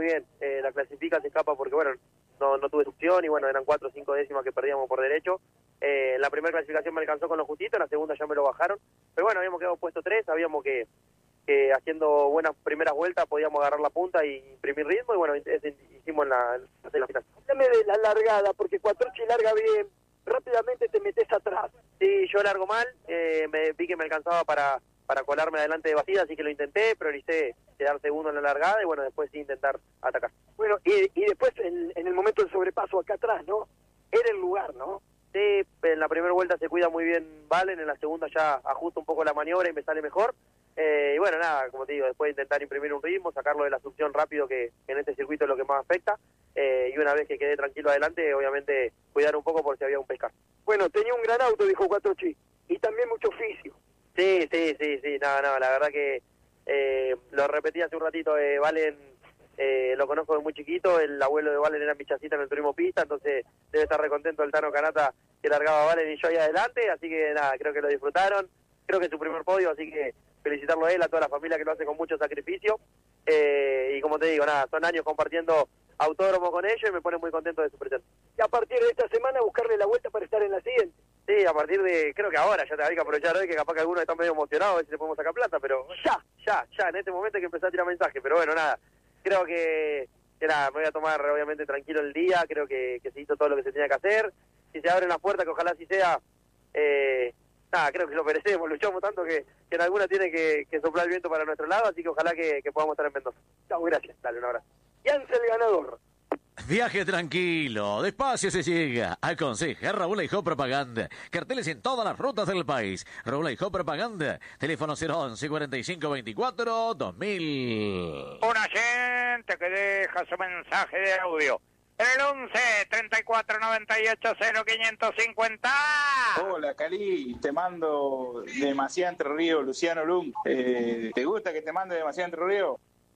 bien. La clasifica se escapa porque, bueno, no tuve succión y, bueno, eran 4 o 5 décimas que perdíamos por derecho. La primera clasificación me alcanzó con los justito, la segunda ya me lo bajaron. Pero bueno, habíamos quedado puesto 3, sabíamos que haciendo buenas primeras vueltas podíamos agarrar la punta y imprimir ritmo y, bueno, hicimos en la final. Háblame de la largada, porque Cuatrochi larga bien, rápidamente te metes atrás. Sí, yo largo mal, vi que me alcanzaba para colarme adelante de Bastida, así que lo intenté, prioricé quedar segundo en la largada y, bueno, después sí intentar atacar. Bueno, y después en el momento del sobrepaso acá atrás, ¿no? Era el lugar, ¿no? Sí, en la primera vuelta se cuida muy bien Valen, en la segunda ya ajusta un poco la maniobra y me sale mejor. Y bueno, nada, como te digo, después intentar imprimir un ritmo, sacarlo de la succión rápido, que en este circuito es lo que más afecta. Y una vez que quedé tranquilo adelante, obviamente cuidar un poco por si había un pescar. Bueno, tenía un gran auto, dijo Cuatrochi, y también mucho oficio. Sí, no, la verdad que lo repetí hace un ratito, Valen lo conozco de muy chiquito, el abuelo de Valen era mi chacita en el turismo pista, entonces debe estar recontento el Tano Canata que largaba a Valen y yo ahí adelante, así que nada, creo que lo disfrutaron, creo que es su primer podio, así que felicitarlo a él, a toda la familia que lo hace con mucho sacrificio, y como te digo, nada, son años compartiendo autódromo con ellos y me pone muy contento de su presencia. Y a partir de esta semana buscarle la vuelta para estar en la siguiente. Sí, a partir de, creo que ahora, ya te hay que aprovechar hoy, que capaz que algunos están medio emocionados, a ver si le podemos sacar plata, pero ya, en este momento hay que empezar a tirar mensajes, pero bueno, nada, creo que nada, me voy a tomar obviamente tranquilo el día, creo que se hizo todo lo que se tenía que hacer, si se abren las puertas, que ojalá así sea, nada, creo que lo merecemos, luchamos tanto que en alguna tiene que soplar el viento para nuestro lado, así que ojalá que podamos estar en Mendoza. Chao, gracias. Dale, un abrazo. Yance el ganador. Viaje tranquilo, despacio se llega. Aconseja Raúl Eijó Propaganda. Carteles en todas las rutas del país. Raúl Eijó Propaganda. Teléfono 011 45 24 2000. Un oyente que deja su mensaje de audio. El 11 34 98 0550. Hola, Cali, te mando demasiado Entre Ríos, Luciano Lung. ¿Te gusta que te mande demasiado Entre Ríos?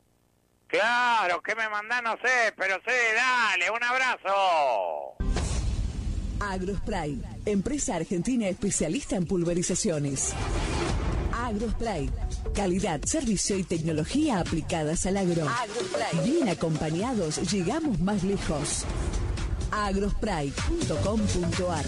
Claro, que me mandás no sé, pero sí, dale, un abrazo. Agrospray, empresa argentina especialista en pulverizaciones. Agrospray, calidad, servicio y tecnología aplicadas al agro. Agrospray. Bien acompañados, llegamos más lejos. agrospray.com.ar.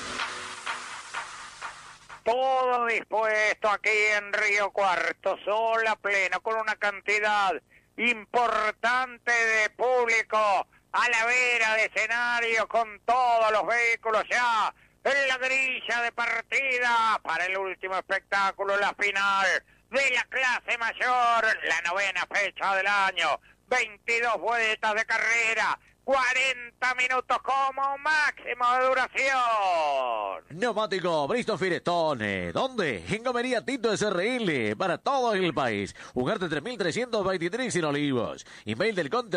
Todo dispuesto aquí en Río Cuarto, sol a pleno, con una cantidad importante de público a la vera de escenario, con todos los vehículos ya en la grilla de partida para el último espectáculo, la final de la clase mayor, la 9ª fecha del año, 22 vueltas de carrera, 40 minutos como máximo de duración. Neumático Bristol Firestone. ¿Dónde? En Gomería Tito SRL. Para todo el país. Ugarte 3323 en Olivos. Email del conte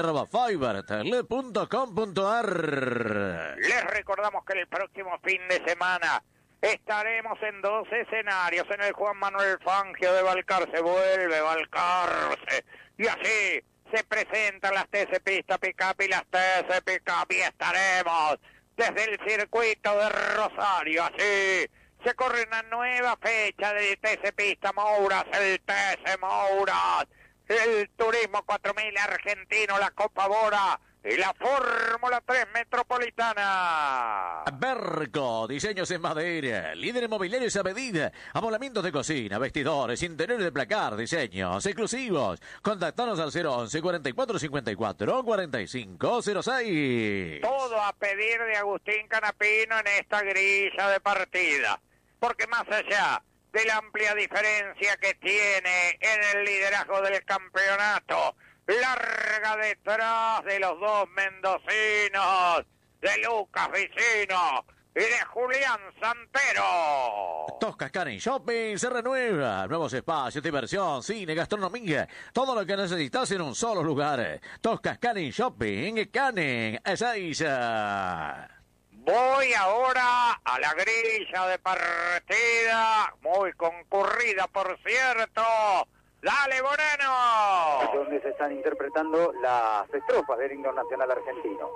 @fibertel.com.ar. Les recordamos que el próximo fin de semana estaremos en 2 escenarios. En el Juan Manuel Fangio de Balcarce. Vuelve Balcarce. Y así se presentan las TC Pista Pickup y las TC Pickup, y estaremos desde el circuito de Rosario. Así se corre una nueva fecha del TC Pista Mouras, el TC Mouras, el Turismo 4000 argentino, la Copa Bora y la Fórmula 3 Metropolitana. Berco, diseños en madera, líder en mobiliarios a medida, amoblamientos de cocina, vestidores, interiores de placar, diseños exclusivos. Contactanos al 011 44 54 45 06. Todo a pedir de Agustín Canapino en esta grilla de partida, porque más allá de la amplia diferencia que tiene en el liderazgo del campeonato, larga detrás de los dos mendocinos, de Lucas Vicino y de Julián Santero. Tosca Canning Shopping se renueva. Nuevos espacios, diversión, cine, gastronomía. Todo lo que necesitas en un solo lugar. Tosca Canning Shopping, Canning, Ezeiza. Voy ahora a la grilla de partida, muy concurrida por cierto. ¡Dale, Bonano! Donde se están interpretando las estrofas del himno nacional argentino.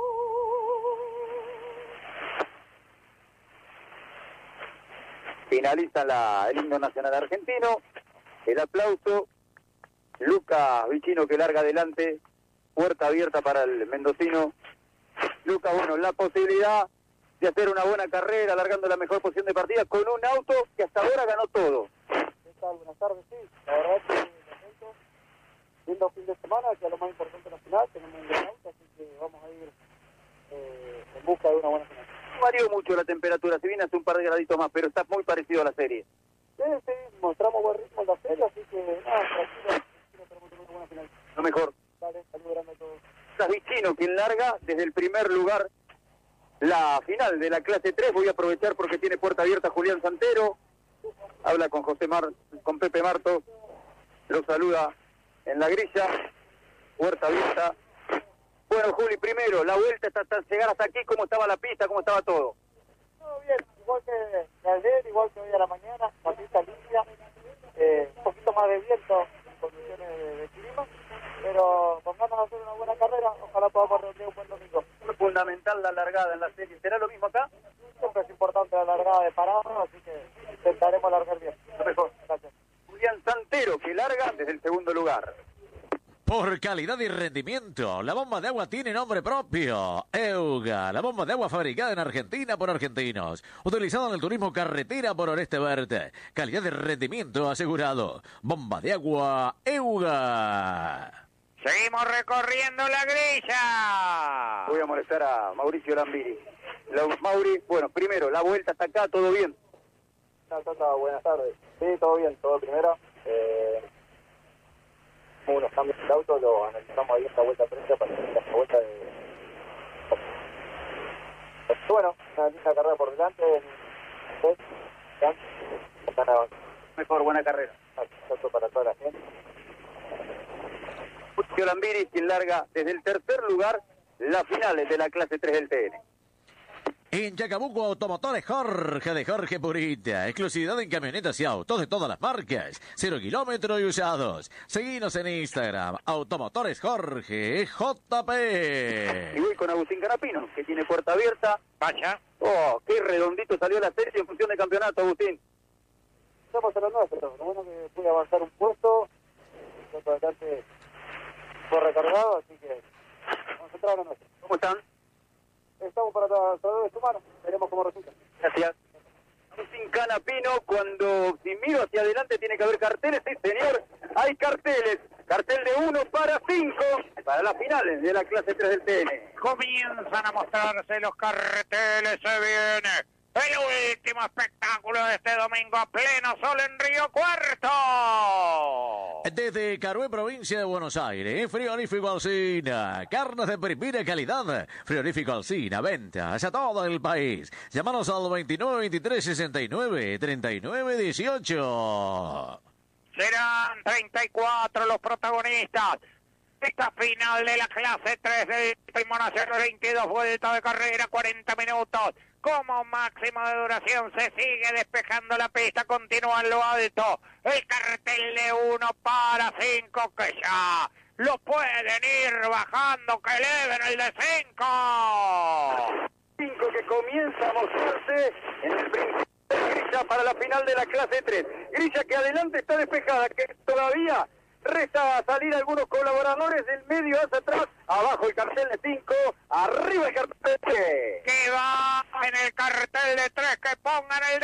Finaliza el himno nacional argentino, el aplauso, Lucas Vicino que larga adelante, puerta abierta para el mendocino. Lucas, bueno, la posibilidad de hacer una buena carrera, alargando la mejor posición de partida con un auto que hasta ahora ganó todo. ¿Qué tal? Buenas tardes, sí. La verdad que contento. Lindo fin de semana, que es lo más importante en la final. Tenemos un gran auto, así que vamos a ir en busca de una buena final. No varió mucho la temperatura, si bien hace un par de graditos más, pero está muy parecido a la serie. Sí, mostramos buen ritmo en la serie, así que nada, tranquilo, tenemos una buena final. Lo mejor. Dale, saludos grande a todos. Vicino, quien larga desde el primer lugar la final de la clase 3. Voy a aprovechar porque tiene puerta abierta Julián Santero. Habla con con Pepe Marto. Lo saluda en la grilla. Puerta abierta. Bueno, Juli, primero, la vuelta hasta llegar hasta aquí. ¿Cómo estaba la pista? ¿Cómo estaba todo? Todo bien, igual que ayer, igual que hoy a la mañana. La pista limpia. Un poquito más de viento en condiciones de clima. Pero con ganas de hacer una buena carrera, ojalá podamos reunir un buen domingo. Es fundamental la largada en la serie. ¿Será lo mismo acá? Siempre es importante la largada de parado, así que intentaremos largar bien. Lo mejor. Gracias. Julián Santero, que larga desde el segundo lugar. Por calidad y rendimiento, la bomba de agua tiene nombre propio. Euga, la bomba de agua fabricada en Argentina por argentinos. Utilizada en el turismo carretera por Oreste Verde. Calidad y rendimiento asegurado. Bomba de agua Euga. Seguimos recorriendo la grilla. Voy a molestar a Mauricio Lambiri. Mauri, bueno, primero, la vuelta hasta acá, ¿todo bien? Buenas tardes. Sí, todo bien, todo primero. Unos cambios del auto, lo analizamos ahí en la vuelta prensa para hacer la vuelta de... Bueno, una linda carrera por delante. Están avanzando. Mejor, buena carrera. Saludo para toda la gente. Mauricio Lambiri, quien larga desde el tercer lugar las finales de la clase 3 del TN. En Chacabuco, Automotores Jorge de Jorge Purita. Exclusividad en camionetas y autos de todas las marcas. 0 kilómetros y usados. Seguinos en Instagram. Automotores Jorge JP. Y voy con Agustín Canapino, que tiene puerta abierta. Vaya. Oh, qué redondito salió la serie en función de campeonato, Agustín. Estamos a lo nuestro. Lo bueno que pude avanzar un puesto. El otro adelante fue recargado, así que vamos a entrar a lo nuestro. ¿Cómo están? Estamos para tratar de sumar, veremos cómo resulta. Gracias. Agustín Canapino, cuando si miro hacia adelante tiene que haber carteles. Sí, señor, hay carteles. Cartel de 1 para 5 para las finales de la clase 3 del TN. Comienzan a mostrarse los carteles, se viene el último espectáculo de este domingo a pleno sol en Río Cuarto. Desde Carué, provincia de Buenos Aires, Frigorífico Alsina. Carnes de primera calidad. Frigorífico Alsina, ventas a todo el país. Llámanos al 29 23 69 39 18. Serán 34 los protagonistas. Esta final de la clase 3 del Turismo Nacional, 22 vueltas de carrera, 40 minutos. Como máximo de duración se sigue despejando la pista, continúa en lo alto. El cartel de 1 para 5 que ya lo pueden ir bajando, que eleven el de 5. 5 que comienza a mostrarse en el principio de grilla para la final de la clase 3. Grilla que adelante está despejada, que todavía resta salir algunos colaboradores del medio hacia atrás. Abajo el cartel de 5, arriba el cartel de 3. Que va en el cartel de 3, que pongan el de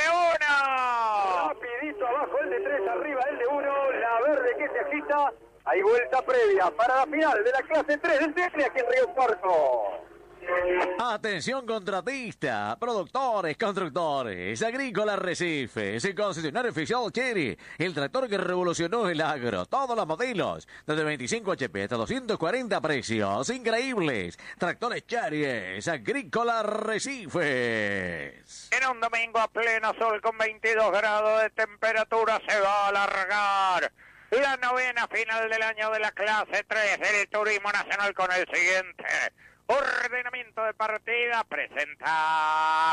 1. Rapidito abajo el de 3, arriba el de 1, la verde que se agita. Hay vuelta previa para la final de la clase 3 del TN aquí en Río Cuarto. Atención contratista, productores, constructores, agrícolas Recifes, el concesionario oficial Cherry, el tractor que revolucionó el agro, todos los modelos, desde 25 HP hasta 240 precios, increíbles, tractores Cherry, agrícolas Recifes. En un domingo a pleno sol con 22 grados de temperatura se va a alargar la novena final del año de la clase 3 del Turismo Nacional con el siguiente ordenamiento de partida. Presenta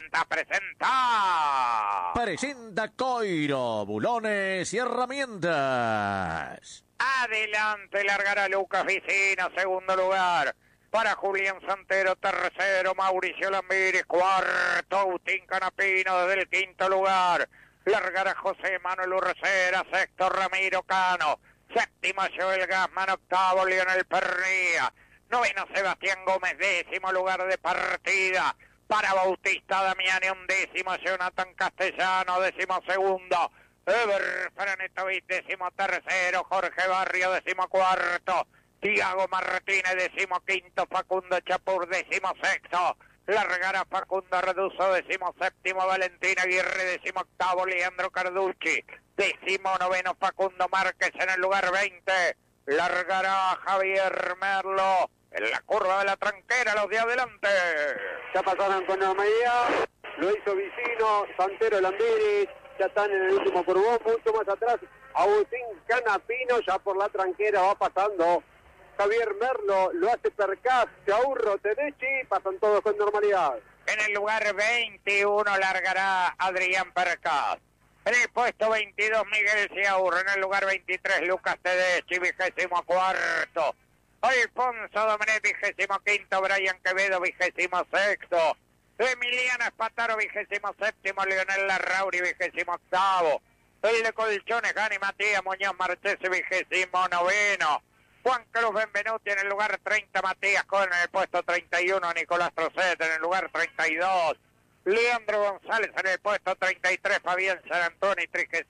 Coiro, bulones y herramientas. Adelante largará Lucas Vicino, segundo lugar. Para Julián Santero, tercero. Mauricio Lambiri, cuarto. Agustín Canapino desde el quinto lugar. Largará José Manuel Urcera, sexto Ramiro Cano. Séptimo Joel Gassman, octavo Lionel Pernía, noveno Sebastián Gómez, décimo lugar de partida para Bautista Damiani, undécimo Jonathan Castellano, décimo segundo Eber Franetovic, décimo tercero Jorge Barrio, décimo cuarto Tiago Martínez, décimo quinto Facundo Chapur, décimo sexto largará Facundo Reduzo, décimo séptimo Valentín Aguirre, décimo octavo Leandro Carducci, décimo noveno Facundo Márquez en el lugar 20, largará Javier Merlo en la curva de la tranquera, los de adelante. Ya pasaron con normalidad, lo hizo Vicino, Santero, Lambiris, ya están en el último curvón, mucho más atrás, Agustín Canapino, ya por la tranquera va pasando Javier Merlo, lo hace Percaz, Chaurro, Tedeschi, pasan todos con normalidad. En el lugar 21 largará Adrián Percaz. En el puesto 22 Miguel Ciaurro. En el lugar 23 Lucas Tedeschi, 24º. Alfonso Domenech, 25º. Brian Quevedo, 26º. Emiliano Espataro, 27º. Leonel Larrauri, 28º. El de Colchones, Gani Matías Muñoz Marchese, 29º. Juan Carlos Benvenuti en el lugar 30, Matías Cohen en el puesto 31, Nicolás Trocet en el lugar 32, Leandro González en el puesto 33, Fabián San Antonio,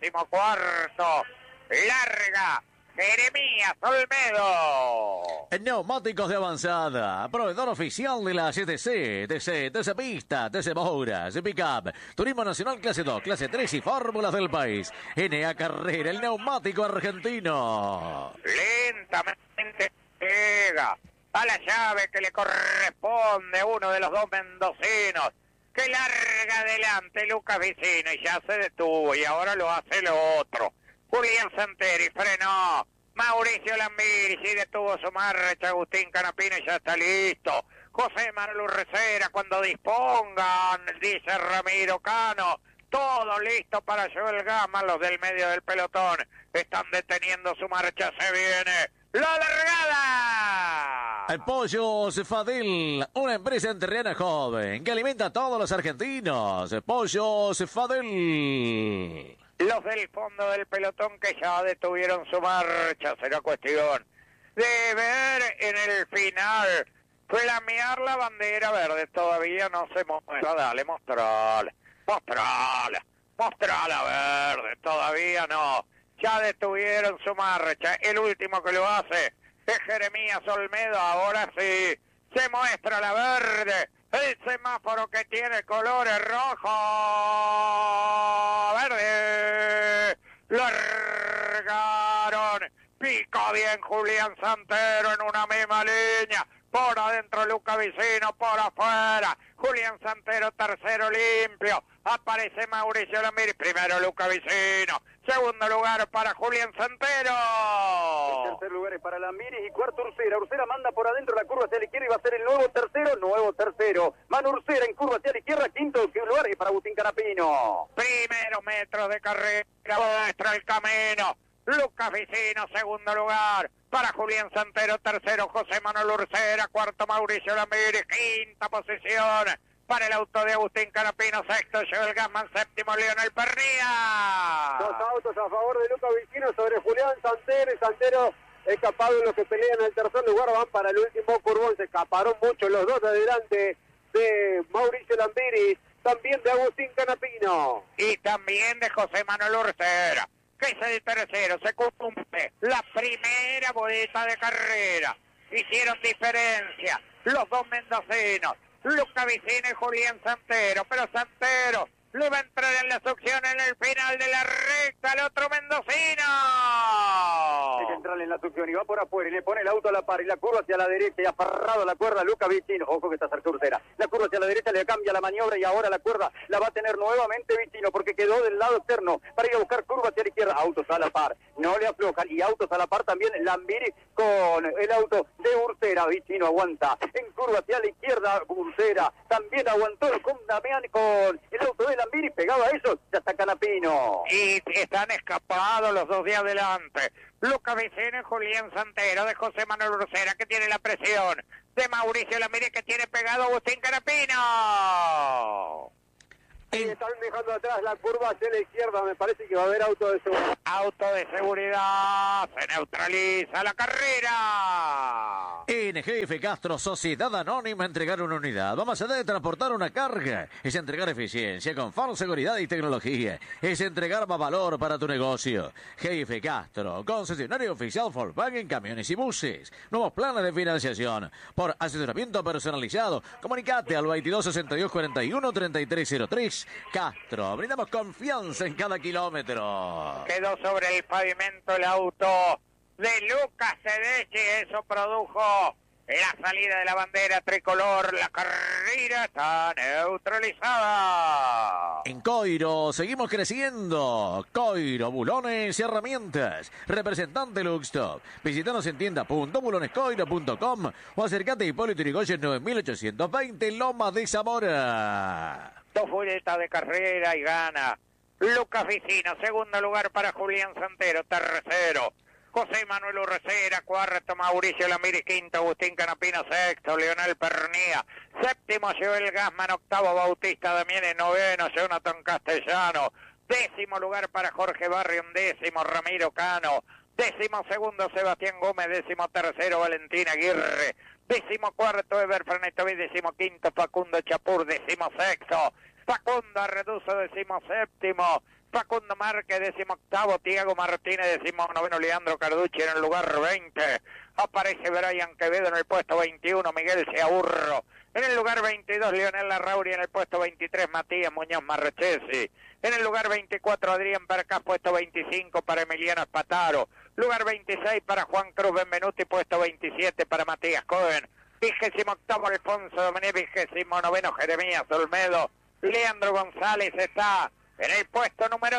34º, larga Jeremías Olmedo. Neumáticos de avanzada, proveedor oficial de la CTC, TC Pista, TC Mouras, Pickup, Turismo Nacional Clase 2, Clase 3 y Fórmulas del país. NA Carrera, el neumático argentino. Lentamente llega a la llave que le corresponde uno de los dos mendocinos, que larga adelante Lucas Vicino y ya se detuvo y ahora lo hace el otro. Julián Santeri frenó, Mauricio Lambiris y detuvo su marcha, Agustín Canapino ya está listo. José Manuel Urrecera cuando dispongan, dice Ramiro Cano. Todo listo para Joel Gassman, los del medio del pelotón están deteniendo su marcha, se viene la largada. El Pollo Cefadel, una empresa entrerriana joven que alimenta a todos los argentinos. El Pollo Cefadel. Los del fondo del pelotón que ya detuvieron su marcha, será cuestión de ver en el final flamear la bandera verde, todavía no se muestra, dale, mostrala verde, todavía no, ya detuvieron su marcha, el último que lo hace es Jeremías Olmedo, ahora sí, se muestra la verde, el semáforo que tiene colores rojo, verde, largaron, pica bien Julián Santero en una misma línea, por adentro Luca Vicino, por afuera, Julián Santero tercero limpio, aparece Mauricio Lambiris, primero Luca Vicino, segundo lugar para Julián Santero. El tercer lugar es para Lambiris y cuarto Urcera. Urcera manda por adentro la curva hacia la izquierda y va a ser el nuevo tercero. Manu Urcera en curva hacia la izquierda, quinto lugar es para Agustín Canapino. Primeros metros de carrera, muestra el camino. Lucas Vicino, segundo lugar para Julián Santero, tercero José Manuel Urcera, cuarto Mauricio Lambiris, quinta posición para el auto de Agustín Canapino, sexto Joel Gassman, séptimo Lionel Pernía. Dos autos a favor de Lucas Vicino sobre Julián Santero, y Santero escapado en los que pelean en el tercer lugar, van para el último curvón, se escaparon mucho los dos de adelante de Mauricio Lambiris, también de Agustín Canapino. Y también de José Manuel Urcera, que es el tercero, se cumple la primera vuelta de carrera. Hicieron diferencia los dos mendocinos, Lucas Vicino y Julián Santero, pero Santero le va a entrar en la succión en el final de la recta al otro mendocino. Hay que entrar en la succión y va por afuera y le pone el auto a la par y la curva hacia la derecha y aferrado a la cuerda Lucas Vicino. Ojo que está cerca Urcera. La curva hacia la derecha le cambia la maniobra y ahora la cuerda la va a tener nuevamente Vicino porque quedó del lado externo para ir a buscar curva hacia la izquierda. Autos a la par, no le aflojan y autos a la par también Lambiris con el auto de Urcera. Vicino aguanta en curva hacia la izquierda. Urcera también aguantó con Damián con el auto de Lambiris pegado a eso, ya está Canapino. Y están escapados los dos de adelante. Lucas Vicino y Julián Santero, de José Manuel Urcera, que tiene la presión, de Mauricio Lambiris, que tiene pegado a Agustín Canapino. Y están dejando atrás la curva hacia la izquierda. Me parece que va a haber auto de seguridad. Auto de seguridad. Se neutraliza la carrera. En GF Castro, Sociedad Anónima, entregar una unidad. Vamos a transportar una carga. Es entregar eficiencia, confort, seguridad y tecnología. Es entregar más valor para tu negocio. GF Castro, concesionario oficial Volkswagen, camiones y buses. Nuevos planes de financiación. Por asesoramiento personalizado, comunicate al 22 62 41 3303. Castro, brindamos confianza en cada kilómetro. Quedó sobre el pavimento el auto de Lucas Tedeschi. Eso produjo la salida de la bandera tricolor. La carrera está neutralizada. En Coiro seguimos creciendo. Coiro, bulones y herramientas. Representante Luxtop. Visítanos en tienda.bulonescoiro.com o acercate a Hipólito Yrigoyen 9820, Loma de Zamora. 2 vueltas de carrera y gana Lucas Vicino. Segundo lugar para Julián Santero. Tercero José Manuel Urrecera. Cuarto Mauricio Lamiri. Quinto Agustín Canapino. Sexto Leonel Pernía. Séptimo Joel Gassman. Octavo Bautista Damián. Noveno Jonathan Castellano. Décimo lugar para Jorge Barrio. Décimo Ramiro Cano. Décimo segundo Sebastián Gómez. Décimo tercero Valentín Aguirre. Décimo cuarto Eber Franetovic. Décimo quinto Facundo Chapur. Décimo sexto Facundo Arreduzo. Décimo séptimo Facundo Márquez. Décimo octavo Tiago Martínez. Décimo noveno Leandro Carducci. En el lugar 20 aparece Brian Quevedo. En el puesto 21 Miguel Seaburro. En el lugar 22 Leonel Larrauri. En el puesto 23 Matías Muñoz Marrechesi. En el lugar 24 Adrián Percas. Puesto 25 para Emiliano Espataro. Lugar 26 para Juan Cruz Benvenuti. Puesto 27 para Matías Cohen. 28º Alfonso Domenech. 29º Jeremías Olmedo. Leandro González está en el puesto número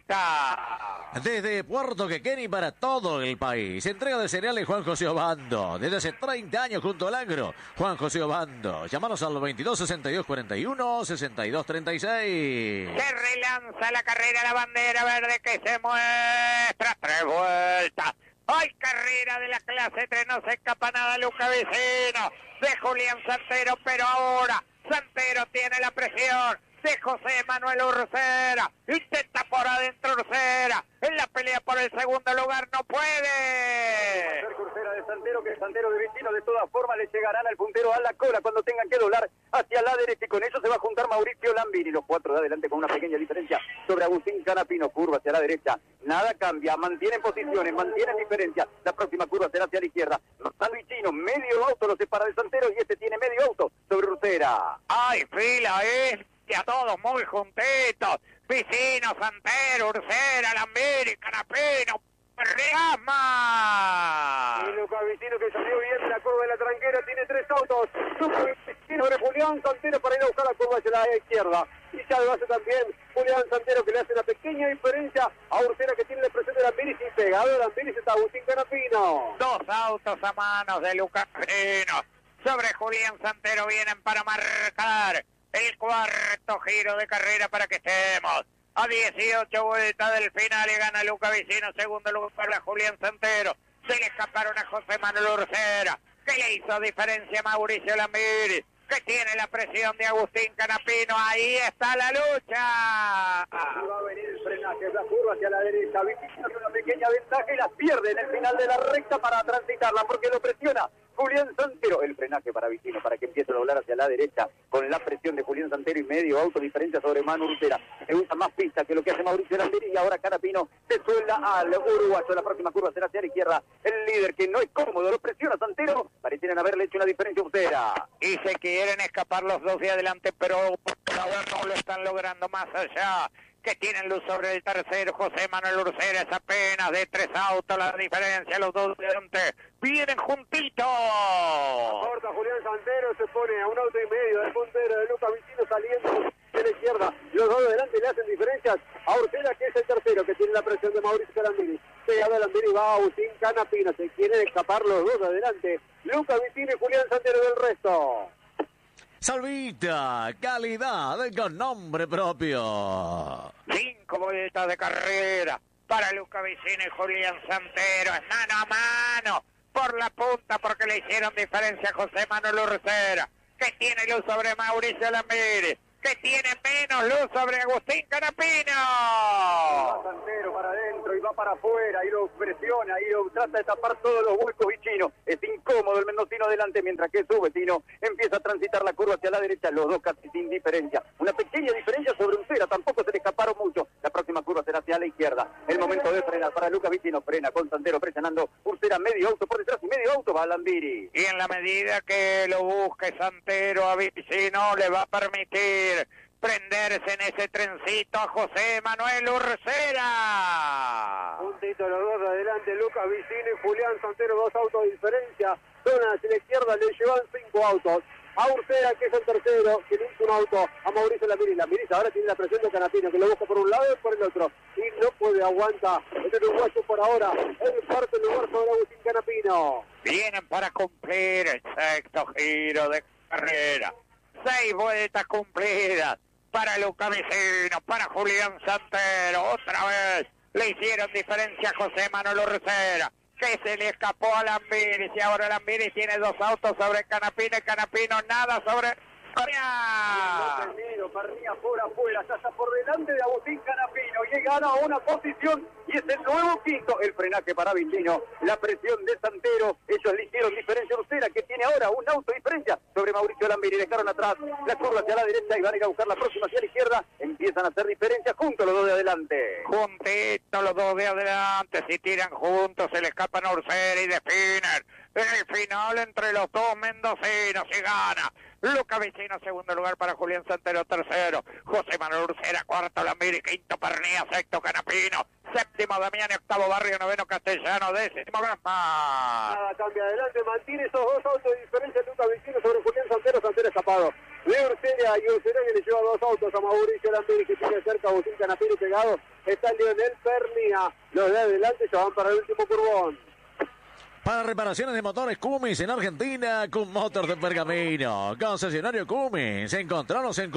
30. Desde Puerto Quequén para todo el país. Entrega de cereales Juan José Obando. Desde hace 30 años junto al agro. Juan José Obando. Llámanos al 22 62 41 62 36. Se relanza la carrera, la bandera verde que se muestra. 3 vueltas. ¡Ay, carrera de la clase 3! No se escapa nada Luca Vicino de Julián Santero, pero ahora Santero tiene la presión de José Manuel Urcera. Intenta por adentro Urcera. En la pelea por el segundo lugar no puede. Urcera de Santero, que Santero de Vicino. De todas formas le llegarán al puntero a la cola cuando tengan que doblar hacia la derecha. Y con eso se va a juntar Mauricio Lambini. Los 4 de adelante con una pequeña diferencia sobre Agustín Canapino. Curva hacia la derecha. Nada cambia. Mantienen posiciones, mantienen diferencia. La próxima curva será hacia la izquierda. Al Vicino, medio auto lo separa de Santero y este tiene medio auto sobre Urcera. ¡Ay, fila, y a todos muy juntitos! Vicino, Santero, Urcera, Lambiri, Canapino, Reama. Y Lucas Vicino, que salió bien de la curva de la tranquera, tiene 3 autos. Vicino de Julián Santero para ir a buscar la curva hacia la izquierda. Y ya lo hace también Julián Santero, que le hace una pequeña diferencia a Urcera, que tiene la presión de Lambiris, y pegado de Lambiris está Agustín Canapino. 2 autos a manos de Lucas Vicino. Sobre Julián Santero vienen para marcar el cuarto giro de carrera para que estemos a 18 vueltas del final y gana Lucas Vicino. Segundo lugar para Julián Santero. Se le escaparon a José Manuel Urcera, que le hizo diferencia a Mauricio Lambiri, que tiene la presión de Agustín Canapino. Ahí está la lucha. Y va a venir el frenaje, la curva hacia la derecha. Vicino tiene una pequeña ventaja y la pierde en el final de la recta para transitarla porque lo presiona Julián Santero. El frenaje para Vicino para que empiece a doblar hacia la derecha con la presión de Julián Santero y medio auto diferencia sobre Manu Urcera. Se usa más pista que lo que hace Mauricio Lambiri y ahora Canapino se suelda al uruguayo. La próxima curva será hacia la izquierda. El líder, que no es cómodo, lo presiona Santero. Parecieran haberle hecho una diferencia a Urcera. Y se quieren escapar los dos de adelante, pero por ahora no lo están logrando. Más allá, que tienen luz sobre el tercero, José Manuel Urcera. Es apenas de 3 autos la diferencia. Los dos de adelante vienen juntitos. Aporta Julián Santero, se pone a 1 auto y medio del puntero de Lucas Vicino saliendo de la izquierda. Los dos de adelante le hacen diferencias a Urcera, que es el tercero, que tiene la presión de Mauricio Lambiri. Pegado a Lambiri va Agustín Canapino. Se quieren escapar los dos de adelante, Lucas Vicino y Julián Santero del resto. Salvita, calidad con nombre propio. 5 vueltas de carrera para Lucas Vicino y Julián Santero. Es mano a mano por la punta porque le hicieron diferencia a José Manuel Urcera, que tiene luz sobre Mauricio Lambiri, que tiene menos luz sobre Agustín Canapino. Va Santero para adentro y va para afuera y lo presiona y lo trata de tapar todos los huecos Vicino. Es incómodo el mendocino adelante mientras que su vecino empieza a transitar la curva hacia la derecha, los dos casi sin diferencia. Una pequeña diferencia sobre Ursera, tampoco se le escaparon mucho. La próxima curva será hacia la izquierda. El momento de frenar para Lucas Vicino, frena con Santero presionando Ursera, medio auto por detrás y medio auto va Lambiri. Y en la medida que lo busque Santero a Vicino, le va a permitir prenderse en ese trencito a José Manuel Ursera. Puntito los dos de adelante, Lucas Vicino y Julián Santero, 2 autos de diferencia. Zona hacia la izquierda le llevan 5 autos. A Ursera, que es el tercero, que tiene un auto. A Mauricio Lambiri. Lambiri ahora tiene la presión de Canapino, que lo busca por un lado y por el otro. Y no puede, aguanta. El uruguayo por ahora. El cuarto lugar sobre Agustín Canapino. Vienen para cumplir el sexto giro de carrera. 6 vueltas cumplidas para Lucas Vicino, para Julián Santero. Otra vez le hicieron diferencia a José Manuel Ursera, que se le escapó a Lambiri. Y ahora Lambiri tiene 2 autos sobre Canapino y Canapino nada sobre Parrilla por afuera, ya está por delante de Agustín Canapino y gana a una posición y es el nuevo quinto. El frenaje para Vicino, la presión de Santero, ellos le hicieron diferencia a Ursera, que tiene ahora un auto de diferencia sobre Mauricio Lambiri. Dejaron atrás la curva hacia la derecha y van a ir a buscar la próxima hacia la izquierda. Empiezan a hacer diferencia juntos los dos de adelante. Juntitos los dos de adelante, si tiran juntos se le escapan a Ursera y definen en el final entre los dos mendocinos y gana Lucas Vicino, segundo lugar para Julián Santero, tercero José Manuel Ursera, cuarto Lambiri, quinto Pernía, sexto Canapino, séptimo Damiani, octavo Barrio, noveno Castellano, décimo Grasma. Nada, cambia adelante, mantiene esos 2 autos de diferencia Lucas Vicino sobre Julián Santero. Santero escapado de Ursera y Ursera que le lleva 2 autos a Mauricio Lambiri, que tiene cerca a Agustín Canapino pegado. Está Lionel Pernía. Los de adelante ya van para el último curvón. Para reparaciones de motores Cummins en Argentina, Cummotors de Pergamino. Concesionario Cummins. Encontranos en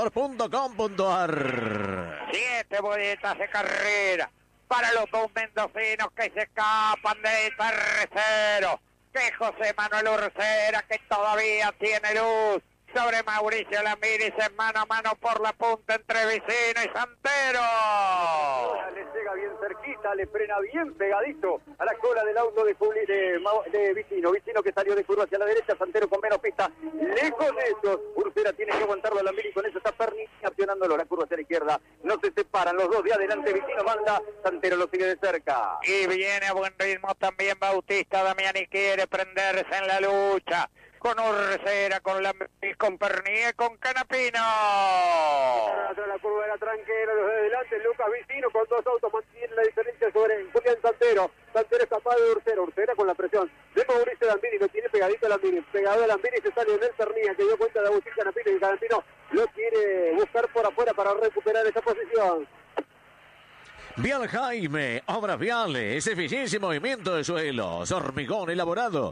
cummotors.com.ar. 7 vueltas de carrera para los dos mendocinos que se escapan del tercero. Que José Manuel Ursera, que todavía tiene luz sobre Mauricio Lambiri, mano a mano por la punta entre Vicino y Santero. Ahora le llega bien cerquita, le frena bien pegadito a la cola del auto de Vicino. Vicino que salió de curva hacia la derecha, Santero con menos pista. Lejos de ellos, Ursera tiene que aguantarlo a Lambiri, con eso está Perni accionándolo, la curva hacia la izquierda. No se separan los dos de adelante, Vicino manda, Santero lo sigue de cerca. Y viene a buen ritmo también Bautista Damiani, quiere prenderse en la lucha con Ursera, con Pernier, con Canapino. Atrás la curva de la tranquera, los de adelante, Lucas Vicino con 2 autos mantiene la diferencia sobre Julián Santero. Santero es capaz de Ursera, Ursera con la presión de Mauricio Lambiri, lo tiene pegadito a Lambiri, pegado a Lambiri se sale Lionel Pernía, que dio cuenta de Agustín Canapino y Canapino lo quiere buscar por afuera para recuperar esa posición. Vial Jaime, obras viales, eficiencia y movimiento de suelos, hormigón elaborado,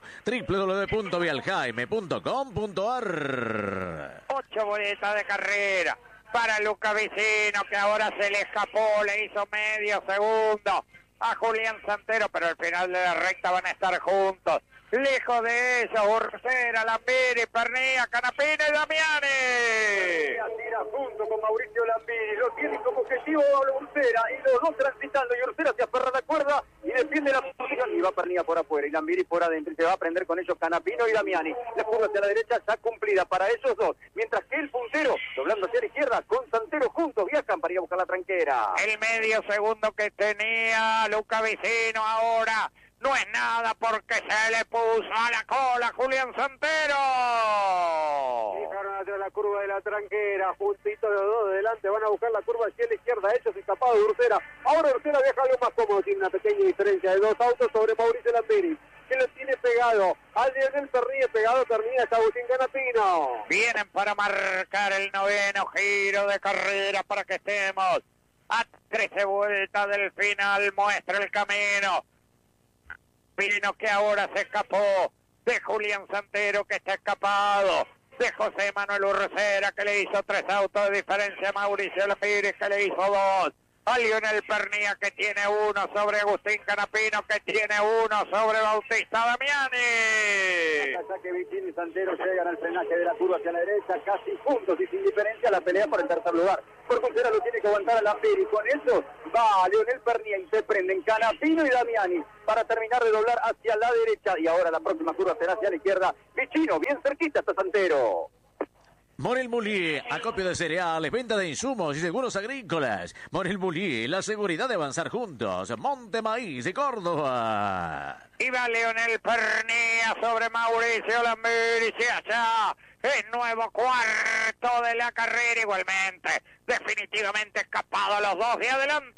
www.vialjaime.com.ar. 8 vueltas de carrera para Lucas Vicino, que ahora se le escapó, le hizo medio segundo a Julián Santero, pero al final de la recta van a estar juntos. Lejos de ellos, Ursera, Lambiri, Pernía, Canapino y Damiani. Tira junto con Mauricio Lambiri, lo tiene como objetivo Ursera y los dos transitando y Ursera se aferra a la cuerda y defiende la posición y va Pernía por afuera y Lambiri por adentro y se va a prender con ellos Canapino y Damiani. La curva hacia la derecha está cumplida para ellos dos, mientras que el puntero, doblando hacia la izquierda, con Santero juntos viajan para ir a buscar la tranquera. El medio segundo que tenía Lucas Vicino ahora no es nada porque se le puso a la cola Julián Santero. Dejaron atrás la curva de la tranquera, juntitos los dos de delante, van a buscar la curva hacia la izquierda, ellos escapados de Ursera. Ahora Ursera viaja algo más cómodo, tiene una pequeña diferencia de 2 autos sobre Mauricio Lambiri, que lo tiene pegado. Al Lionel Pernía pegado, termina hasta Agustín Canapino. Vienen para marcar el noveno giro de carrera para que estemos a 13 vueltas del final. Muestra el camino Pino, que ahora se escapó de Julián Santero, que está escapado de José Manuel Ursera, que le hizo 3 autos de diferencia a Mauricio Lambiri, que le hizo 2. a Lionel Pernía, que tiene 1 sobre Agustín Canapino, que tiene 1 sobre Bautista Damiani. Hasta que Vicini y Santero llegan al frenaje de la curva hacia la derecha, casi juntos y sin diferencia la pelea por el tercer lugar. Por Pulsera lo tiene que aguantar a Lambert y con eso va Lionel Pernía y se prenden Canapino y Damiani para terminar de doblar hacia la derecha y ahora la próxima curva será hacia la izquierda. Vicino, bien cerquita hasta Santero. Morel Mulí, acopio de cereales, venta de insumos y seguros agrícolas. Morel Mulí, la seguridad de avanzar juntos. Monte Maíz de Córdoba. Y va Lionel Pernía sobre Mauricio Lambert y se allá. El nuevo cuarto de la carrera igualmente. Definitivamente escapado a los dos de adelante.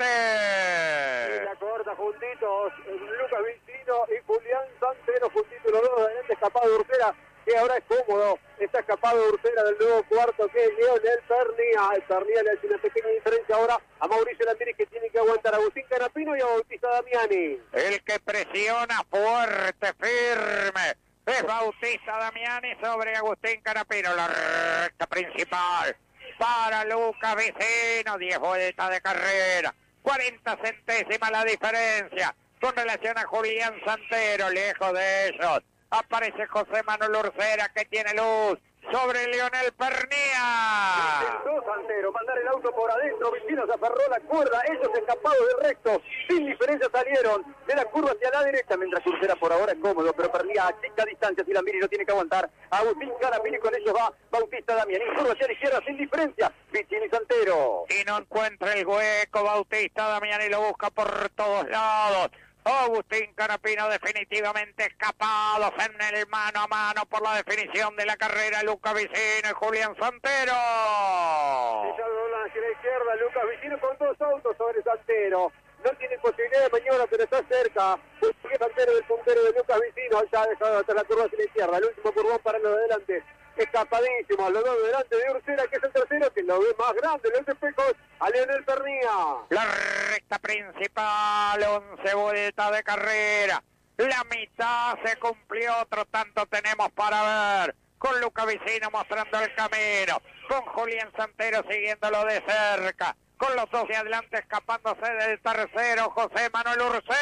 Y la corta juntitos, Lucas Vicino y Julián Santero juntitos, los dos de adelante, escapado de Ursera, que ahora es cómodo. Está escapado de Ursera del nuevo cuarto, que es Lionel Pernía. El Pernía le hace una pequeña diferencia ahora a Mauricio Lambert, que tiene que aguantar a Agustín Canapino y a Bautista Damiani. El que presiona fuerte, firme, es Bautista Damiani sobre Agustín Canapino. La recta principal para Lucas Vicino, 10 vueltas de carrera, 40 centésimas la diferencia con relación a Julián Santero. Lejos de ellos aparece José Manuel Ursera, que tiene luz sobre Lionel Pernía. Intentó Santero mandar el auto por adentro, Vicino se aferró a la cuerda, ellos escapados del recto, sin diferencia salieron de la curva hacia la derecha, mientras Ursera por ahora es cómodo, pero Pernía a chica distancia, si Lambert lo tiene que aguantar. Agustín Canapino y con ellos va Bautista Damiani, curva hacia la izquierda sin diferencia, Vicino y Santero. Y no encuentra el hueco, Bautista Damiani lo busca por todos lados. Agustín Canapino definitivamente escapados en el mano a mano por la definición de la carrera. Lucas Vicino y Julián Santero. Ya doblan hacia la izquierda, Lucas Vicino con 2 autos sobre Santero. No tiene posibilidad de maniobra, pero está cerca. Sigue Santero del puntero de Lucas Vicino. Ya ha dejado hasta la curva hacia la izquierda. El último curvón para los de adelante. Escapadísimo, los dos delante de Ursera, que es el tercero, que lo ve más grande, los espejos, a Lionel Pernía. La recta principal, 11 vueltas de carrera. La mitad se cumplió, otro tanto tenemos para ver. Con Lucas Vicino mostrando el camino, con Julián Santero siguiéndolo de cerca, con los dos de adelante escapándose del tercero, José Manuel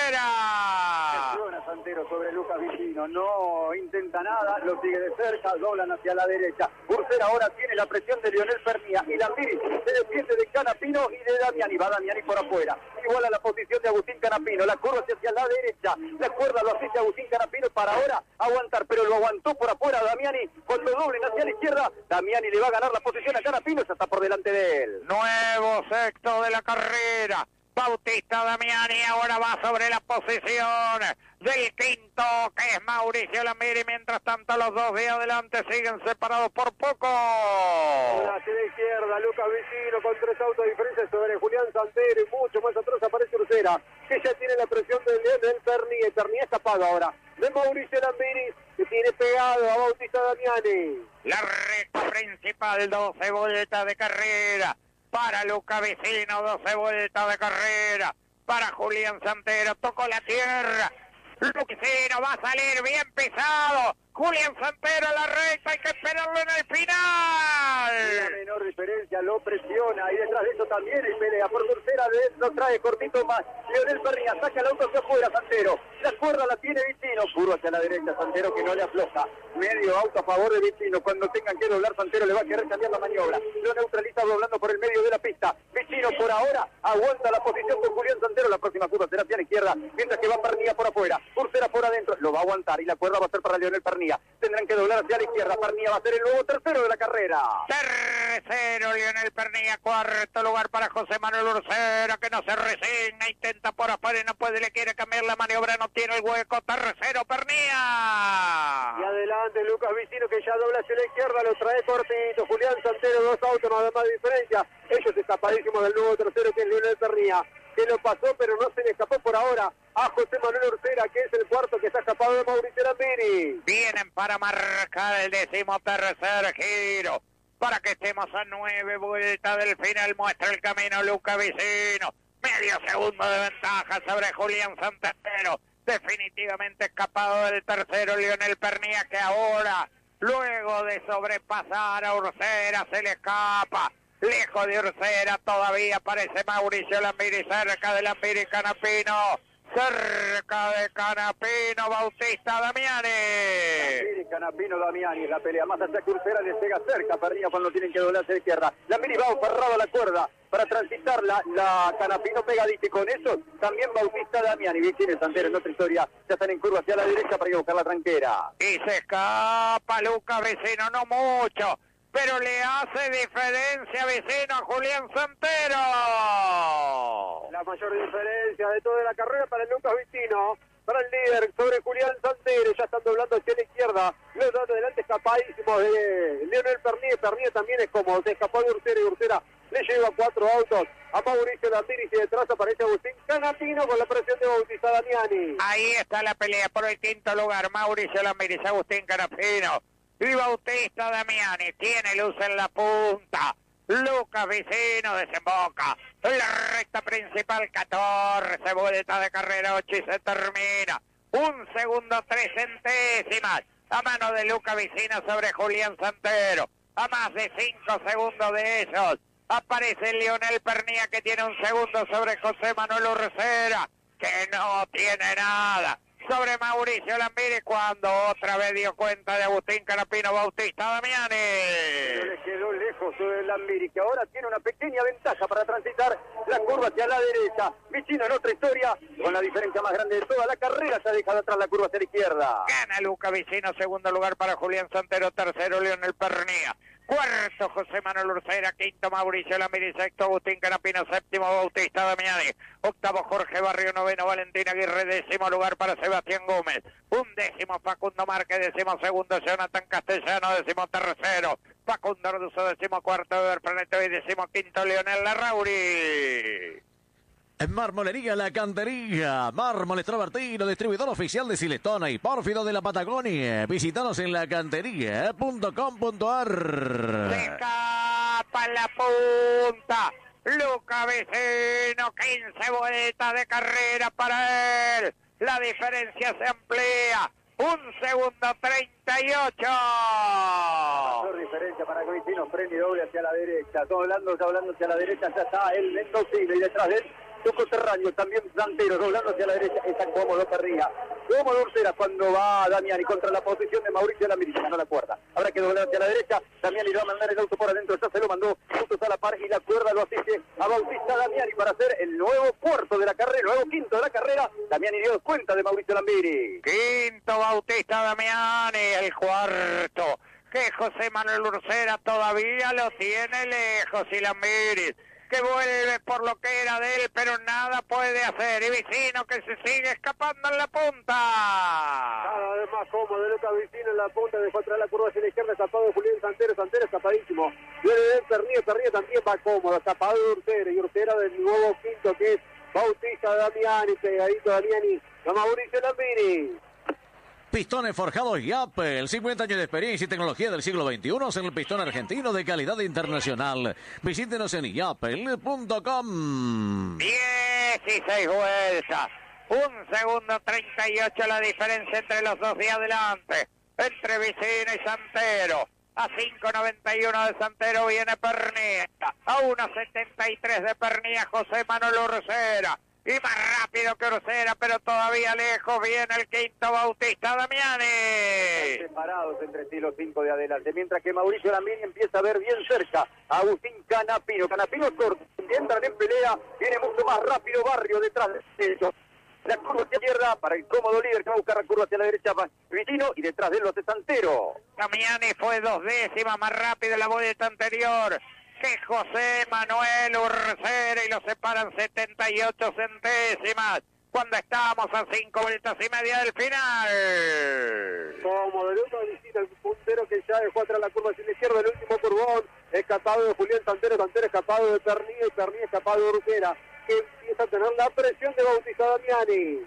Ursera. Presiona Santero sobre Lucas Vicino, no intenta nada, lo sigue de cerca, doblan hacia la derecha. Ursera ahora tiene la presión de Lionel Pernía y Lambert se defiende de Canapino y de Damiani. Va Damiani por afuera, igual a la posición de Agustín Canapino, la curva hacia la derecha, la cuerda lo asiste Agustín Canapino para ahora aguantar, pero lo aguantó por afuera Damiani. Cuando doblen hacia la izquierda, Damiani le va a ganar la posición a Canapino, ya está por delante de él. Nuevo sexto de la carrera. Bautista Damiani ahora va sobre la posición del quinto, que es Mauricio Lambert, y mientras tanto los dos de adelante siguen separados por poco. Hacia la izquierda, Lucas Vicino con 3 autos de diferencia sobre Julián Santero, y mucho más atrás aparece Ursera, que ya tiene la presión del Pernía. Pernía escapado ahora de Mauricio Lambert, que tiene pegado a Bautista Damiani. La recta principal, 12 vueltas de carrera. Para Lucas Vicino, 12 vueltas de carrera. Para Julián Santero, tocó la tierra. Lucas Vicino va a salir bien pisado. Julián Santero a la recta, hay que esperarlo en el final. La menor diferencia, lo presiona y detrás de eso también hay pelea. Por tercera vez lo trae cortito más. Lionel Pernía saca el auto hacia afuera, Santero. La cuerda la tiene Vicino, curva hacia la derecha, Santero que no le afloja. Medio auto a favor de Vicino. Cuando tengan que doblar, Santero le va a querer cambiar la maniobra. Lo neutraliza doblando por el medio de la pista. Vicino por ahora aguanta la posición con Julián Santero. La próxima curva será hacia la izquierda, mientras que va Pernía por afuera. Ursera por adentro, lo va a aguantar y la cuerda va a ser para Lionel Pernía. Tendrán que doblar hacia la izquierda. Pernía va a ser el nuevo tercero de la carrera. Tercero Lionel Pernía, cuarto lugar para José Manuel Ursera, que no se resigna, intenta por afuera y no puede, le quiere cambiar la maniobra, no tiene el hueco. Tercero Pernía. Y adelante Lucas Vicino, que ya dobla hacia la izquierda, lo trae cortito. Julián Santero, 2 autos, nada más de diferencia. Ellos escapadísimos del nuevo tercero, que es Lionel Pernía, que lo pasó, pero no se le escapó por ahora a José Manuel Ursera, que es el cuarto que está escapado de Mauricio Lambert. Vienen para marcar el 13º giro, para que estemos a 9 vueltas del final. Muestra el camino Lucas Vicino, medio segundo de ventaja sobre Julián Santero. Definitivamente escapado del tercero Lionel Pernía, que ahora, luego de sobrepasar a Ursera, se le escapa. lejos de Ursera, todavía aparece Mauricio Lambiri, cerca de Lambiri Canapino, cerca de Canapino, Bautista Damiani. Lambiri, Canapino, Damiani, la pelea más hacia que Ursera le llega cerca, Pernilla cuando tienen que doblarse de izquierda. Lambiri va aferrado a la cuerda para transitarla, la Canapino pegadita y con eso también Bautista Damiani. Vicine Santero en otra historia, ya están en curva hacia la derecha para ir a buscar la tranquera. Y se escapa Lucas Vicino, no mucho, pero le hace diferencia Vicino a Julián Santero. La mayor diferencia de toda la carrera para el Lucas Vicino, para el líder sobre Julián Santero. Ya están doblando hacia la izquierda, los dos de delante escapadísimos de Leonel Pernier. Pernier también es cómodo, se escapó de Ursera y Ursera le lleva 4 autos a Mauricio Lambiri y detrás aparece Agustín Canapino con la presión de Bautista Damiani. Ahí está la pelea por el quinto lugar, Mauricio Lambiri, Agustín Canapino y Bautista Damiani. Tiene luz en la punta. Lucas Vicino desemboca en la recta principal, 14 vueltas de carrera, 8 y se termina. 1 segundo 3 centésimas a mano de Lucas Vicino sobre Julián Santero. A más de 5 segundos de ellos aparece Leonel Pernier, que tiene 1 segundo sobre José Manuel Ursera, que no tiene nada sobre Mauricio Lambiri, cuando otra vez dio cuenta de Agustín Canapino, Bautista Damiani. Pero le quedó lejos de Lambiri, que ahora tiene una pequeña ventaja para transitar la curva hacia la derecha. Vicino en otra historia, con la diferencia más grande de toda la carrera, se ha dejado atrás la curva hacia la izquierda. Gana Lucas Vicino, segundo lugar para Julián Santero, tercero Leonel Pernier, cuarto José Manuel Ursera, quinto Mauricio Lambiri, sexto Agustín Canapino, séptimo Bautista Damiani, octavo Jorge Barrio, noveno Valentín Aguirre, décimo lugar para Sebastián Gómez, 11º Facundo Márquez, 12º Jonathan Castellano, 13º Facundo Orduzo, 14º Eber Planeto y 15º Leonel Larrauri. En Marmolería La Cantería, Mármoles Travertino, distribuidor oficial de Silestona y Pórfido de la Patagonia. Visítanos en lacantería.com.ar. Se escapa en la punta Lucas Vicino, 15 vueltas de carrera para él. La diferencia se amplía. 1 segundo 38. Mayor diferencia para Vicino, freno y doble hacia la derecha. Doblando hacia la derecha, ya está el mendocino y detrás de él su coterráneo, también Santero, doblando hacia la derecha, está cómodo Pernier. Cómodo Ursera cuando va Damiani contra la posición de Mauricio Lambiri, ganó la cuerda. Habrá que doblar hacia la derecha, Damiani le va a mandar el auto por adentro, ya se lo mandó juntos a la par y la cuerda lo asiste a Bautista Damiani para hacer el nuevo cuarto de la carrera, el nuevo quinto de la carrera. Damiani dio cuenta de Mauricio Lambiri. Quinto Bautista Damiani, el cuarto, que José Manuel Ursera todavía lo tiene lejos, y Lambiri, que vuelve por lo que era de él, pero nada puede hacer. Y Vicino, que se sigue escapando en la punta. Cada vez más cómodo Lucas Vicino en la punta, dejó atrás la curva hacia la izquierda, escapado de Julián Santero, Santero escapadísimo. Viene de Pernier también va cómodo, escapado de Ursera, y Ursera del nuevo quinto que es Bautista Damiani, pegadito Damiani a Mauricio Lambiri. Pistones forjados Yapel, 50 años de experiencia y tecnología del siglo XXI en el pistón argentino de calidad internacional. Visítenos en yapel.com. 16 vueltas, 1 segundo 38 la diferencia entre los dos de adelante, entre Vicino y Santero. A 5.91 de Santero viene Pernier, a 1.73 de Pernier José Manuel Ursera. Y más rápido que Ursera, pero todavía lejos, viene el quinto Bautista Damiani. Separados entre sí los 5 de adelante, mientras que Mauricio Lambiri empieza a ver bien cerca a Agustín Canapino. Canapino corto, entran en pelea, viene mucho más rápido Barrio detrás de ellos. La curva hacia la izquierda para el cómodo líder que va a buscar la curva hacia la derecha Vicino, y detrás de él lo hace Santero. Damiani fue 2 décimas más rápido en la vuelta anterior que José Manuel Ursera, y lo separan 78 centésimas cuando estábamos a 5 vueltas y media del final. Cómodo Lucas Vicino, el puntero que ya dejó atrás la curva hacia la izquierda, el último curvón, escapado de Julián Santero, Santero escapado de Pernier, Pernier escapado de Ursera, que empieza a tener la presión de Bautista Damiani.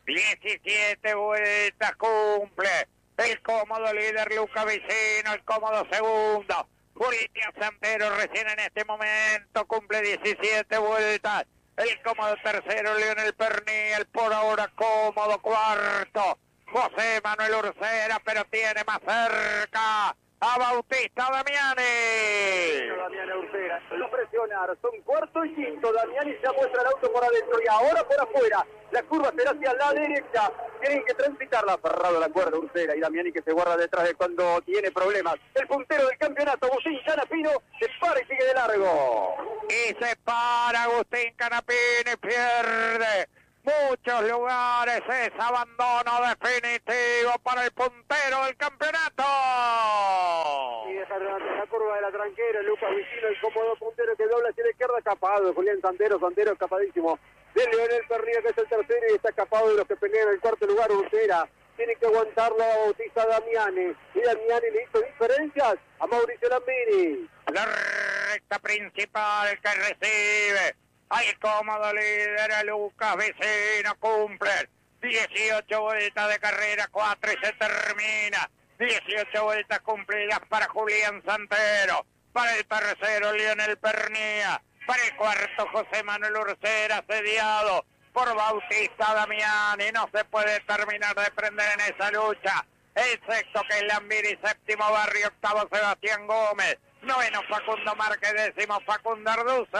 17 vueltas cumple el cómodo líder Lucas Vicino, el cómodo segundo Julián Santero recién en este momento cumple 17 vueltas. El cómodo tercero Leonel Pernier, el por ahora cómodo cuarto José Manuel Ursera, pero tiene más cerca a Bautista Damiani. Damiani Ursera, lo abandonar. Son cuarto y quinto. Damiani ya muestra el auto por adentro y ahora por afuera. La curva será hacia la derecha. Tienen que transitarla. Aferrado a la cuerda Ursera y Damiani que se guarda detrás de cuando tiene problemas. El puntero del campeonato, Agustín Canapino, se para y sigue de largo. Y se para Agustín Canapino y pierde muchos lugares. Es abandono definitivo para el puntero del campeonato. Y dejaron ante la curva de la tranquera. Lucas Vicino, el cómodo puntero que dobla hacia la izquierda, escapado. Julián Santero escapadísimo. De Leonel Pernía, que es el tercero y está escapado de los que pelean en el cuarto lugar. Ursera tiene que aguantarlo a Bautista Damiani. Y Damiani le hizo diferencias a Mauricio Lambiri. La recta principal que recibe al cómodo líder Lucas Vicino. Cumplen 18 vueltas de carrera, 4 y se termina. 18 vueltas cumplidas para Julián Santero. Para el tercero, Leonel Pernía. Para el cuarto, José Manuel Ursera, asediado por Bautista Damiani. No se puede terminar de prender en esa lucha. El sexto, que es Lambiri, séptimo Barrio, octavo Sebastián Gómez, noveno Facundo Márquez, décimo Facundo Arduzo.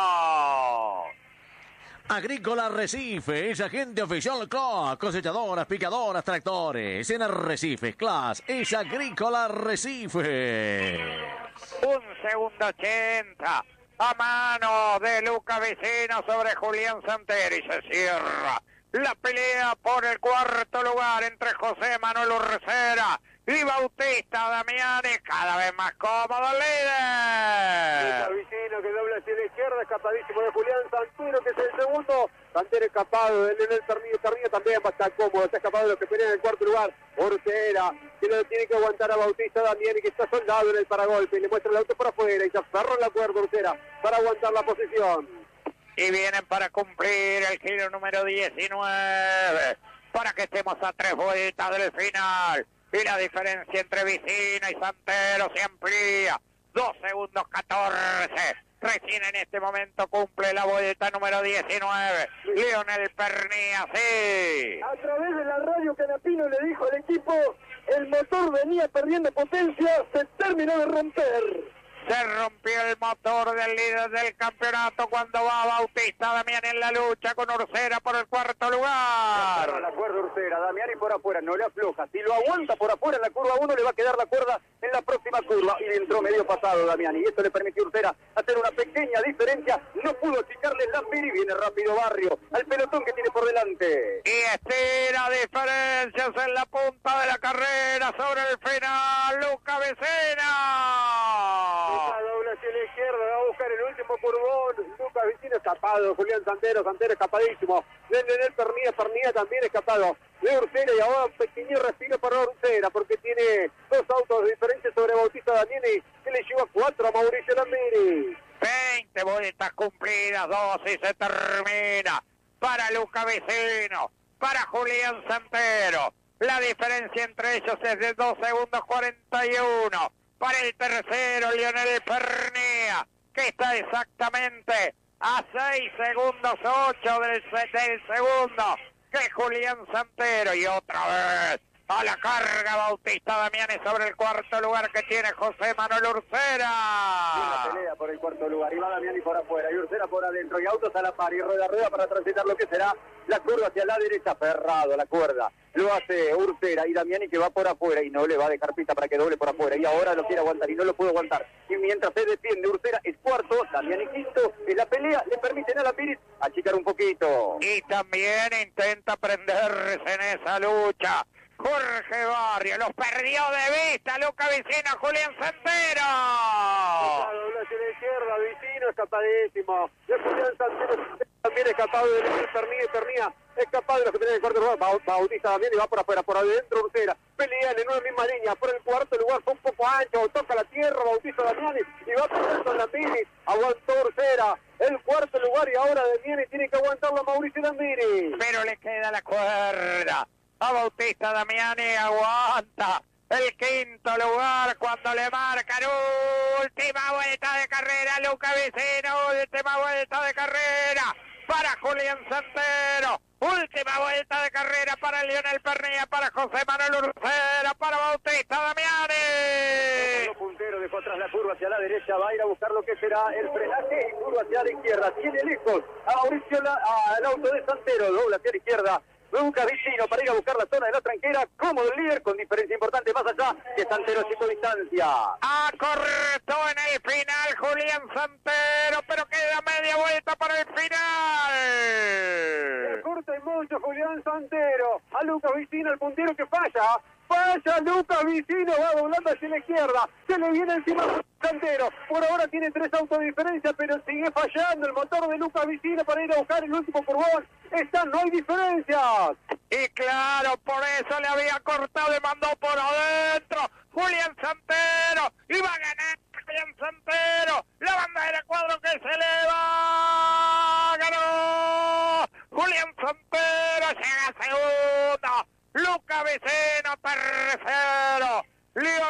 Agrícola Arrecife es agente oficial CLAS, cosechadoras, picadoras, tractores. En Arrecife, CLAS es Agrícola Arrecife. 1 segundo 80. A mano de Lucas Vicino sobre Julián Santero y se cierra la pelea por el cuarto lugar entre José Manuel Ursera y Bautista Damiani, cada vez más cómodo el líder. Lucas Vicino que dobla hacia la izquierda, escapadísimo de Julián Santero, que es el segundo. Santero escapado de Leonel Pernía también va a estar cómodo, está escapado de los que pelean en el cuarto lugar. Ursera, que lo tiene que aguantar a Bautista Damiani, que está soldado en el paragolpe, y le muestra el auto por afuera y se aferra en la cuerda Ursera para aguantar la posición. Y vienen para cumplir el giro número 19, para que estemos a 3 vueltas del final. Y la diferencia entre Vicino y Santero se amplía. 2 segundos 14. Recién en este momento cumple la vuelta número 19. Leonel Pernía, sí. A través de la radio, Canapino le dijo al equipo, el motor venía perdiendo potencia, se terminó de romper. Se rompió el motor del líder del campeonato cuando va Bautista Damiani en la lucha con Ursera por el cuarto lugar. La cuerda Ursera, Damiani por afuera, no le afloja. Si lo aguanta por afuera en la curva 1, le va a quedar la cuerda en la próxima curva. Y le entró medio pasado Damiani. Y esto le permitió a Ursera hacer una pequeña diferencia. No pudo achicarle Lambiri. Viene rápido Barrio al pelotón que tiene por delante. Y estira diferencias en la punta de la carrera sobre el final. Lucas Vicino. Dobla hacia la izquierda, va a buscar el último curvón. Lucas Vicino escapado, Julián Santero escapadísimo. Leonel Pernía también escapado de Ursera y ahora un pequeño respiro para Ursera porque tiene 2 autos de diferencia sobre Bautista Damiani que le lleva 4 a Mauricio Lambiri. 20 vueltas cumplidas, 2 y se termina. Para Lucas Vicino, para Julián Santero. La diferencia entre ellos es de 2 segundos 41. Para el tercero, Leonel Pernía, que está exactamente a 6 segundos 8 del segundo, que es Julián Santero. Y otra vez a la carga Bautista Damiani sobre el cuarto lugar que tiene José Manuel Ursera. La pelea por el cuarto lugar, y va Damiani por afuera y Ursera por adentro, y autos a la par y rueda a rueda para transitar lo que será la curva hacia la derecha, aferrado a la cuerda. Lo hace Ursera y Damiani que va por afuera y no le va a dejar pista para que doble por afuera. Y ahora lo quiere aguantar y no lo puede aguantar. Y mientras se defiende, Ursera es cuarto, Damiani quinto. En la pelea le permiten a Lambiri achicar un poquito. Y también intenta prenderse en esa lucha Jorge Barrio. Los perdió de vista Lucas Vicino, Julián Santero. Dobla hacia la izquierda, Vicino escapadísimo. De Julián Santero también escapado de Pernía, escapado de los que tienen el cuarto lugar. Bautista también y va por afuera, por adentro Ursera. Pelean en una misma línea, por el cuarto lugar, fue un poco ancho, toca la tierra Bautista Damiani y va por Lambiri. Aguantó Ursera el cuarto lugar y ahora Damiani tiene que aguantarlo a Mauricio Lambiri. Pero le queda la cuerda a Bautista Damiani, aguanta el quinto lugar cuando le marcan última vuelta de carrera Lucas Vicino, última vuelta de carrera para Julián Santero, última vuelta de carrera para Leonel Pernía, para José Manuel Ursera, para Bautista Damiani. Puntero de tras la curva hacia la derecha, va a ir a buscar lo que será el frenaje y curva hacia la izquierda. Tiene lejos a Mauricio, al auto de Santero, dobla hacia la izquierda. Lucas Vicino para ir a buscar la zona de la tranquera, cómodo el líder, con diferencia importante más allá que Santero haciendo distancia. Acortó en el final Julián Santero, pero queda media vuelta para el final. Corta y mucho Julián Santero, a Lucas Vicino, el puntero que falla. Falla Lucas Vicino, va doblando hacia la izquierda, se le viene encima Santero, por ahora tiene 3 autos de diferencia, pero sigue fallando el motor de Lucas Vicino para ir a buscar el último curvón. No hay diferencias. Y claro, por eso le había cortado y mandó por adentro. Julián Santero, iba a ganar Julián Santero, la bandera cuadro que se eleva, ganó Julián Santero, llega segundo, Lucas Vicino tercero, Leo